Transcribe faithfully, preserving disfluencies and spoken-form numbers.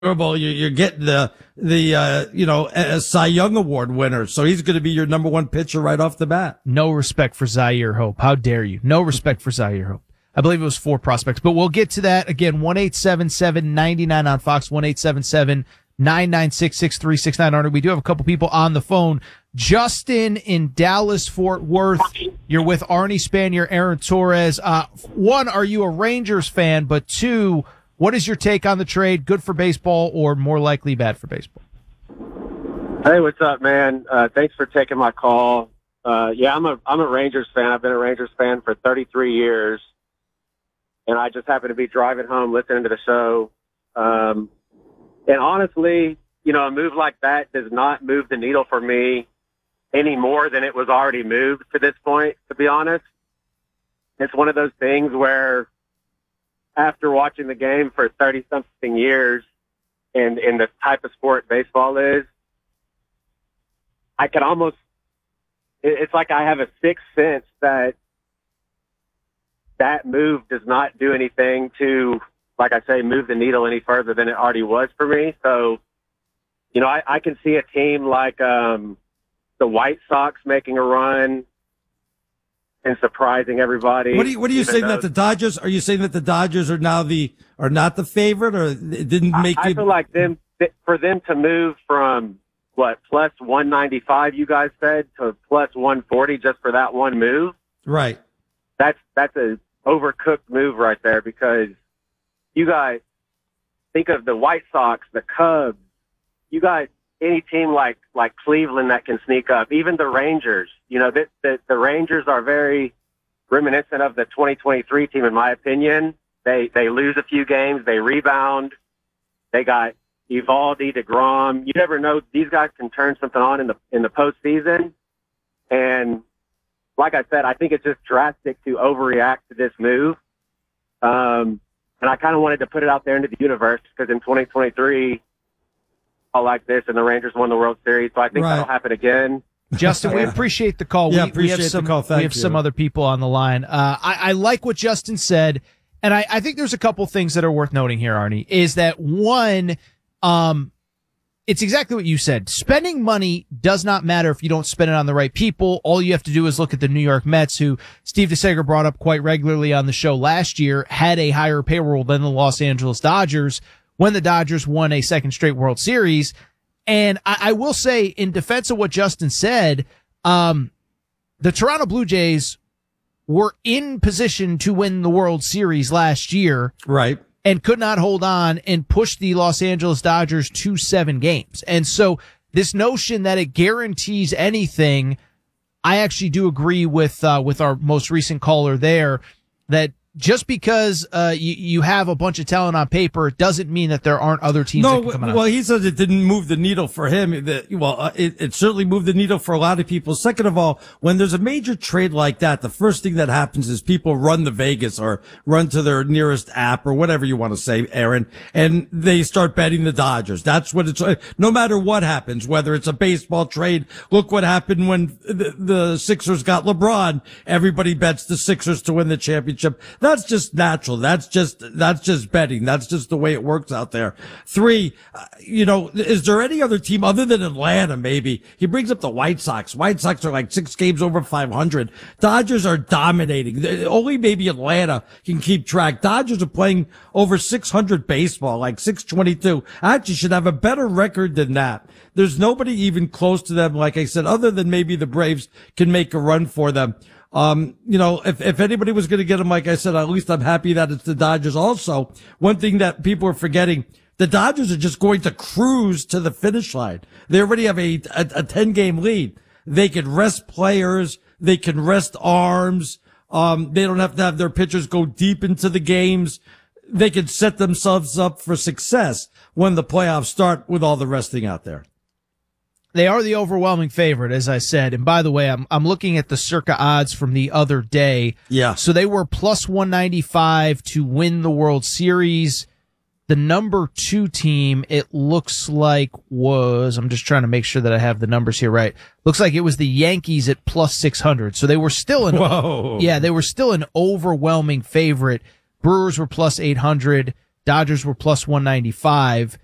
Bowl, you're, you're getting the the uh, you know a, a Cy Young Award winner, so he's going to be your number one pitcher right off the bat. No respect for Zaire Hope. How dare you? No respect for Zaire Hope. I believe it was four prospects, but we'll get to that again. One eight seven seven ninety nine on Fox. One eight seven seven nine nine six six three six nine. Arnold, we do have a couple people on the phone. Justin in Dallas Fort Worth. You're with Arnie Spanier, Aaron Torres. Uh, one, are you a Rangers fan? But two, what is your take on the trade? Good for baseball or more likely bad for baseball? Hey, what's up, man? Uh, thanks for taking my call. Uh, yeah, I'm a I'm a Rangers fan. I've been a Rangers fan for thirty-three years, and I just happened to be driving home listening to the show. Um, and honestly, you know, a move like that does not move the needle for me any more than it was already moved to this point, to be honest. It's one of those things where after watching the game for thirty-something years and in the type of sport baseball is, I can almost, it's like I have a sixth sense that that move does not do anything to, like I say, move the needle any further than it already was for me. So, you know, I, I can see a team like um, the White Sox making a run and surprising everybody. What are you, what are you saying, that the Dodgers, are you saying that the Dodgers are now the, are not the favorite, or it didn't make I, you? I feel like them, for them to move from what, plus one ninety-five, you guys said, to plus one forty just for that one move. Right. That's, that's a overcooked move right there, because you guys think of the White Sox, the Cubs, you guys, any team like, like Cleveland that can sneak up, even the Rangers, you know, the, the, the Rangers are very reminiscent of the twenty twenty-three team, in my opinion. They, they lose a few games, they rebound. They got Evaldi, DeGrom. You never know. These guys can turn something on in the, in the postseason. And like I said, I think it's just drastic to overreact to this move. Um, and I kind of wanted to put it out there into the universe, because in twenty twenty-three, all like this, and the Rangers won the World Series. So I think Right. that'll happen again. Justin, we appreciate the call. Yeah, we, appreciate we have some, the call. Thank we have you. some other people on the line. Uh, I, I like what Justin said, and I, I think there's a couple things that are worth noting here, Arnie, is that one, um, it's exactly what you said. Spending money does not matter if you don't spend it on the right people. All you have to do is look at the New York Mets, who Steve DeSager brought up quite regularly on the show last year, had a higher payroll than the Los Angeles Dodgers when the Dodgers won a second straight World Series. And I, I will say, in defense of what Justin said, um, the Toronto Blue Jays were in position to win the World Series last year. Right. And could not hold on and push the Los Angeles Dodgers to seven games. And so this notion that it guarantees anything, I actually do agree with, uh, with our most recent caller there, that just because uh you, you have a bunch of talent on paper, it doesn't mean that there aren't other teams No, that can come out. well, he says it didn't move the needle for him. That, well, uh, it, it certainly moved the needle for a lot of people. Second of all, when there's a major trade like that, the first thing that happens is people run to Vegas or run to their nearest app or whatever you want to say, Aaron, and they start betting the Dodgers. That's what it's, no matter what happens, whether it's a baseball trade. Look what happened when the, the Sixers got LeBron. Everybody bets the Sixers to win the championship. That's just natural. That's just, that's just betting. That's just the way it works out there. Three, uh, you know, is there any other team other than Atlanta? Maybe he brings up the White Sox. White Sox are like six games over five hundred. Dodgers are dominating. Only maybe Atlanta can keep track. Dodgers are playing over six hundred baseball, like six twenty-two. Actually should have a better record than that. There's nobody even close to them. Like I said, other than maybe the Braves can make a run for them. Um, you know, if, if anybody was going to get them, like I said, at least I'm happy that it's the Dodgers. Also, one thing that people are forgetting, the Dodgers are just going to cruise to the finish line. They already have a, a, a ten game lead. They can rest players. They can rest arms. Um, they don't have to have their pitchers go deep into the games. They can set themselves up for success when the playoffs start with all the resting out there. They are the overwhelming favorite, as I said. And by the way, I'm I'm looking at the circa odds from the other day. Yeah. So they were plus one ninety-five to win the World Series. The number two team, it looks like was, I'm just trying to make sure that I have the numbers here right. Looks like it was the Yankees at plus six hundred. So they were still an, Whoa. yeah, they were still an overwhelming favorite. Brewers were plus eight hundred. Dodgers were plus one ninety-five.